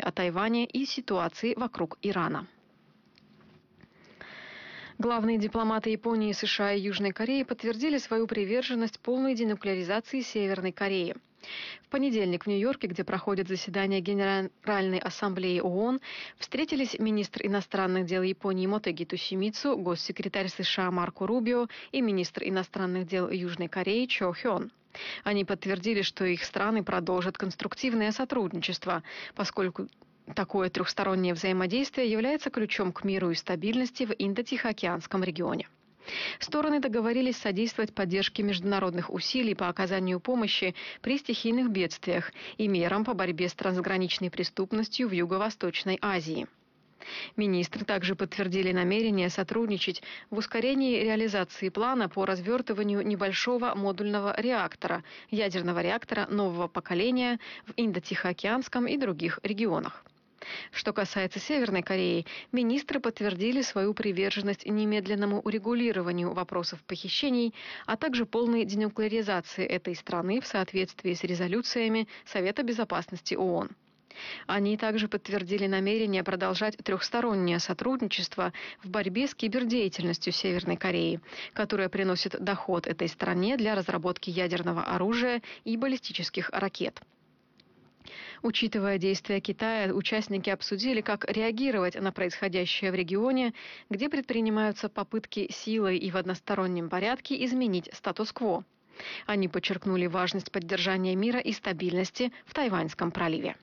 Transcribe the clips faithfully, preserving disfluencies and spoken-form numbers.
о Тайване и ситуации вокруг Ирана. Главные дипломаты Японии, США и Южной Кореи подтвердили свою приверженность полной денуклеаризации Северной Кореи. В понедельник в Нью-Йорке, где проходит заседание Генеральной Ассамблеи ООН, встретились министр иностранных дел Японии Мотеги Тосимицу, госсекретарь США Марко Рубио и министр иностранных дел Южной Кореи Чо Хён. Они подтвердили, что их страны продолжат конструктивное сотрудничество, поскольку такое трехстороннее взаимодействие является ключом к миру и стабильности в Индо-Тихоокеанском регионе. Стороны договорились содействовать поддержке международных усилий по оказанию помощи при стихийных бедствиях и мерам по борьбе с трансграничной преступностью в Юго-Восточной Азии. Министры также подтвердили намерение сотрудничать в ускорении реализации плана по развертыванию небольшого модульного реактора, ядерного реактора нового поколения в Индо-Тихоокеанском и других регионах. Что касается Северной Кореи, министры подтвердили свою приверженность немедленному урегулированию вопросов похищений, а также полной денуклеаризации этой страны в соответствии с резолюциями Совета безопасности ООН. Они также подтвердили намерение продолжать трехстороннее сотрудничество в борьбе с кибердеятельностью Северной Кореи, которая приносит доход этой стране для разработки ядерного оружия и баллистических ракет. Учитывая действия Китая, участники обсудили, как реагировать на происходящее в регионе, где предпринимаются попытки силой и в одностороннем порядке изменить статус-кво. Они подчеркнули важность поддержания мира и стабильности в Тайваньском проливе.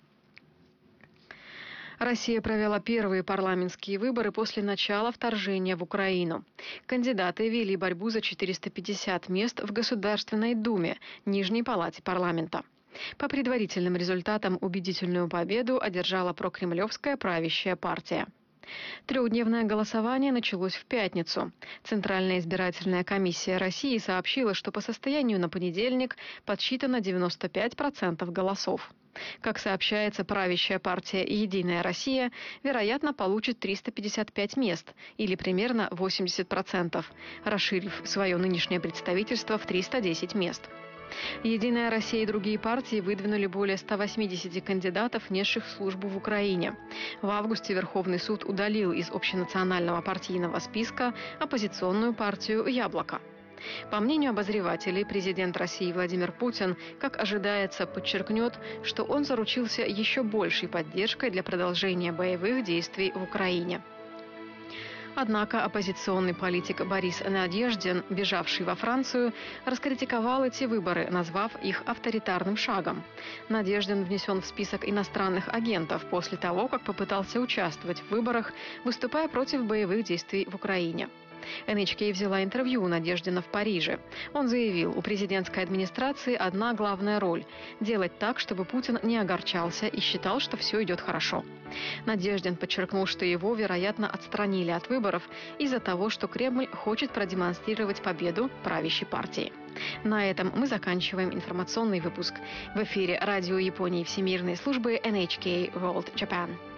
Россия провела первые парламентские выборы после начала вторжения в Украину. Кандидаты вели борьбу за четыреста пятьдесят мест в Государственной Думе, Нижней палате парламента. По предварительным результатам убедительную победу одержала прокремлевская правящая партия. Трехдневное голосование началось в пятницу. Центральная избирательная комиссия России сообщила, что по состоянию на понедельник подсчитано девяносто пять процентов голосов. Как сообщается, правящая партия «Единая Россия», вероятно, получит триста пятьдесят пять мест, или примерно восемьдесят процентов, расширив свое нынешнее представительство в триста десять мест. «Единая Россия» и другие партии выдвинули более ста восьмидесяти кандидатов, несших службу в Украине. В августе Верховный суд удалил из общенационального партийного списка оппозиционную партию «Яблоко». По мнению обозревателей, президент России Владимир Путин, как ожидается, подчеркнет, что он заручился еще большей поддержкой для продолжения боевых действий в Украине. Однако оппозиционный политик Борис Надеждин, бежавший во Францию, раскритиковал эти выборы, назвав их авторитарным шагом. Надеждин внесен в список иностранных агентов после того, как попытался участвовать в выборах, выступая против боевых действий в Украине. эн эйч кей взяла интервью у Надеждина в Париже. Он заявил, у президентской администрации одна главная роль – делать так, чтобы Путин не огорчался и считал, что все идет хорошо. Надеждин подчеркнул, что его, вероятно, отстранили от выборов из-за того, что Кремль хочет продемонстрировать победу правящей партии. На этом мы заканчиваем информационный выпуск. В эфире радио Японии Всемирной службы эн эйч кей World Japan.